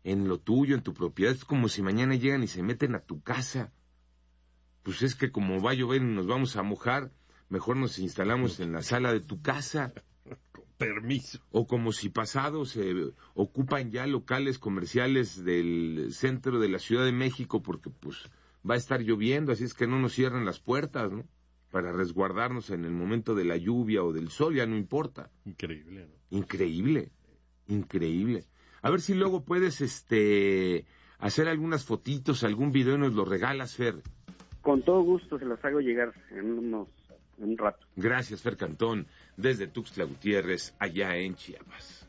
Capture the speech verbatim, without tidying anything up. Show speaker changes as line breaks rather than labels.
en lo tuyo, en tu propiedad. Es como si mañana llegan y se meten a tu casa. Pues es que como va a llover y nos vamos a mojar, mejor nos instalamos en la sala de tu casa.
Con permiso.
O como si pasado se ocupan ya locales comerciales del centro de la Ciudad de México porque pues va a estar lloviendo, así es que no nos cierren las puertas, ¿no? Para resguardarnos en el momento de la lluvia o del sol, ya no importa.
Increíble, ¿no?
Increíble, increíble. A ver si luego puedes este hacer algunas fotitos, algún video y nos lo regalas, Fer.
Con todo gusto se las hago llegar en unos en un rato.
Gracias, Fer Cantón, desde Tuxtla Gutiérrez, allá en Chiapas.